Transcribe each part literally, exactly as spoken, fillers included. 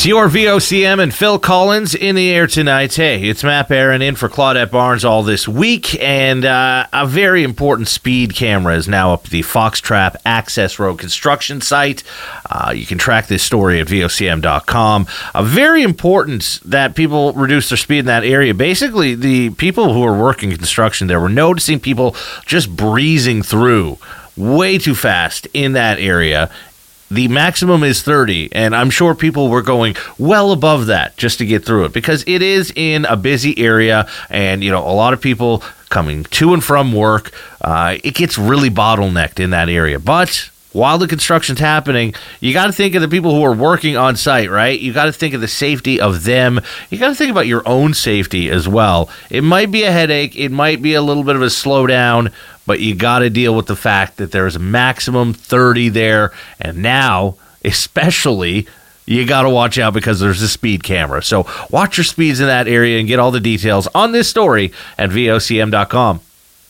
It's your V O C M and Phil Collins in the air tonight. Hey, it's Matt Barron in for Claudette Barnes all this week, and uh, a very important speed camera is now up at the Foxtrap Access Road construction site. Uh, you can track this story at V O C M dot com. Uh, very important that people reduce their speed in that area. Basically, the people who are working construction there were noticing people just breezing through way too fast in that area. The maximum is thirty, and I'm sure people were going well above that just to get through it because it is in a busy area, and you know a lot of people coming to and from work. Uh, it gets really bottlenecked in that area. But while the construction's happening, you got to think of the people who are working on site, right? You got to think of the safety of them. You got to think about your own safety as well. It might be a headache. It might be a little bit of a slowdown, but you got to deal with the fact that there's a maximum thirty there. And now, especially, you got to watch out because there's a speed camera. So watch your speeds in that area and get all the details on this story at V O C M dot com.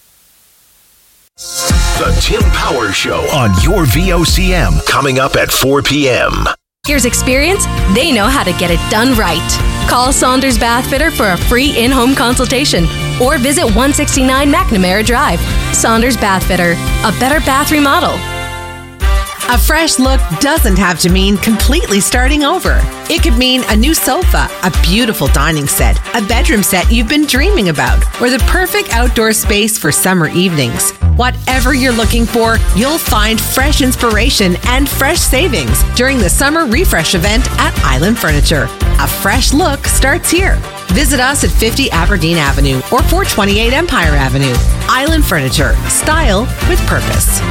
The Tim Power Show on your V O C M, coming up at four p.m. Here's experience. They know how to get it done right. Call Saunders Bath Fitter for a free in-home consultation or visit one sixty-nine McNamara Drive. Saunders Bath Fitter, a better bath remodel. A fresh look doesn't have to mean completely starting over. It could mean a new sofa, a beautiful dining set, a bedroom set you've been dreaming about, or the perfect outdoor space for summer evenings. Whatever you're looking for, you'll find fresh inspiration and fresh savings during the Summer Refresh event at Island Furniture. A fresh look starts here. Visit us at fifty Aberdeen Avenue or four twenty-eight Empire Avenue. Island Furniture. Style with purpose.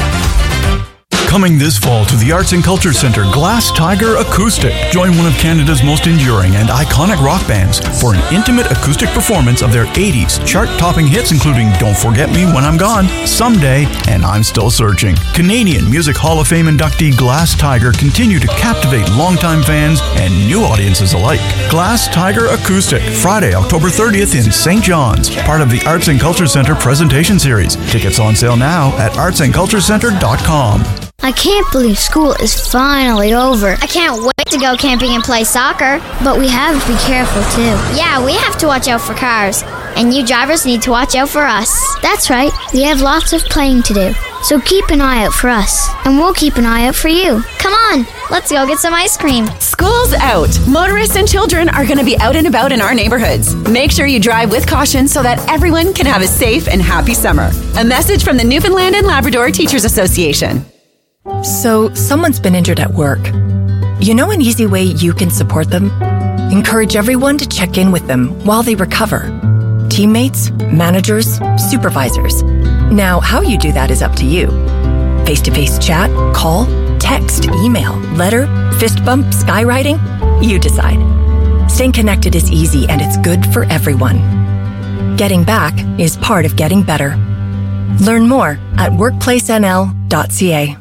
Coming this fall to the Arts and Culture Centre, Glass Tiger Acoustic. Join one of Canada's most enduring and iconic rock bands for an intimate acoustic performance of their eighties chart-topping hits including Don't Forget Me When I'm Gone, Someday, and I'm Still Searching. Canadian Music Hall of Fame inductee Glass Tiger continue to captivate longtime fans and new audiences alike. Glass Tiger Acoustic, Friday, October thirtieth in Saint John's, part of the Arts and Culture Centre presentation series. Tickets on sale now at arts and culture centre dot com. I can't believe school is finally over. I can't wait to go camping and play soccer. But we have to be careful, too. Yeah, we have to watch out for cars. And you drivers need to watch out for us. That's right. We have lots of playing to do. So keep an eye out for us. And we'll keep an eye out for you. Come on, let's go get some ice cream. School's out. Motorists and children are going to be out and about in our neighborhoods. Make sure you drive with caution so that everyone can have a safe and happy summer. A message from the Newfoundland and Labrador Teachers Association. So, someone's been injured at work. You know an easy way you can support them? Encourage everyone to check in with them while they recover. Teammates, managers, supervisors. Now, how you do that is up to you. Face-to-face chat, call, text, email, letter, fist bump, skywriting? You decide. Staying connected is easy and it's good for everyone. Getting back is part of getting better. Learn more at workplace n l dot c a.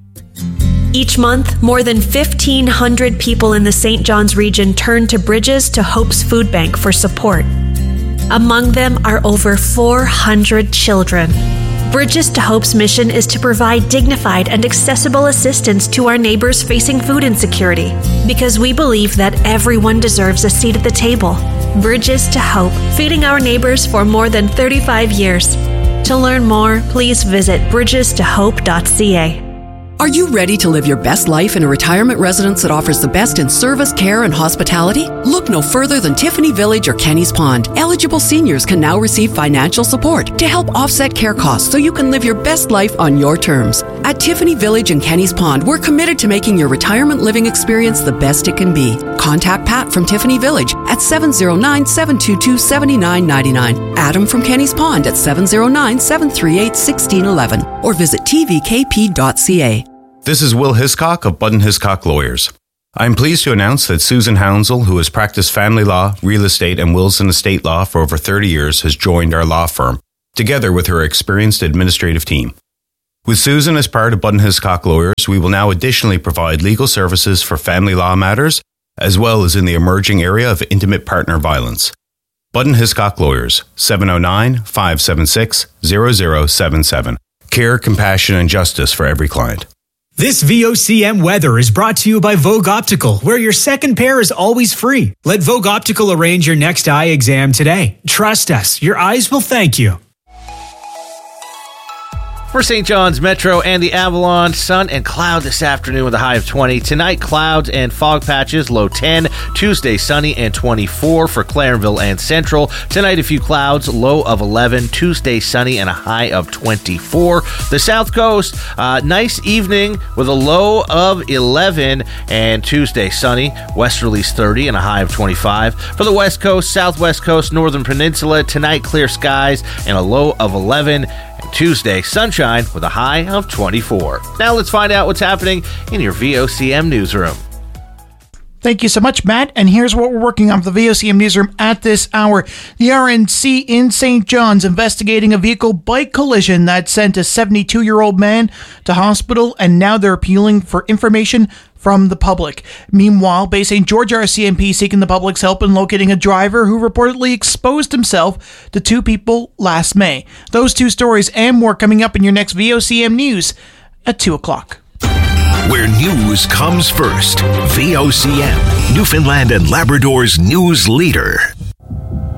Each month, more than fifteen hundred people in the Saint John's region turn to Bridges to Hope's Food Bank for support. Among them are over four hundred children. Bridges to Hope's mission is to provide dignified and accessible assistance to our neighbors facing food insecurity, because we believe that everyone deserves a seat at the table. Bridges to Hope, feeding our neighbors for more than thirty-five years. To learn more, please visit bridges to hope dot c a. Are you ready to live your best life in a retirement residence that offers the best in service, care, and hospitality? Look no further than Tiffany Village or Kenny's Pond. Eligible seniors can now receive financial support to help offset care costs so you can live your best life on your terms. At Tiffany Village and Kenny's Pond, we're committed to making your retirement living experience the best it can be. Contact Pat from Tiffany Village at seven oh nine, seven two two, seven nine nine nine, Adam from Kenny's Pond at seven oh nine, seven three eight, one six one one, or visit t v k p dot c a. This is Will Hiscock of Budden Hiscock Lawyers. I'm pleased to announce that Susan Hounsell, who has practiced family law, real estate, and wills and estate law for over thirty years, has joined our law firm, together with her experienced administrative team. With Susan as part of Budden Hiscock Lawyers, we will now additionally provide legal services for family law matters, as well as in the emerging area of intimate partner violence. Budden Hiscock Lawyers, seven oh nine, five seven six, zero zero seven seven. Care, compassion, and justice for every client. This V O C M weather is brought to you by Vogue Optical, where your second pair is always free. Let Vogue Optical arrange your next eye exam today. Trust us, your eyes will thank you. For Saint John's Metro and the Avalon, sun and cloud this afternoon with a high of twenty. Tonight, clouds and fog patches, low ten. Tuesday, sunny and twenty-four for Clarenville and Central. Tonight, a few clouds, low of eleven. Tuesday, sunny and a high of twenty-four. The South Coast, uh, nice evening with a low of eleven. And Tuesday, sunny, westerlies thirty and a high of twenty-five. For the West Coast, Southwest Coast, Northern Peninsula, tonight, clear skies and a low of eleven. Tuesday, sunshine with a high of twenty-four. Now let's find out what's happening in your V O C M newsroom. Thank you so much, Matt. And here's what we're working on for the V O C M newsroom at this hour. The R N C in Saint John's investigating a vehicle bike collision that sent a seventy-two-year-old man to hospital, and now they're appealing for information from the public. Meanwhile, Bay Saint George R C M P seeking the public's help in locating a driver who reportedly exposed himself to two people last May. Those two stories and more coming up in your next V O C M News at two o'clock. Where news comes first. V O C M, Newfoundland and Labrador's news leader.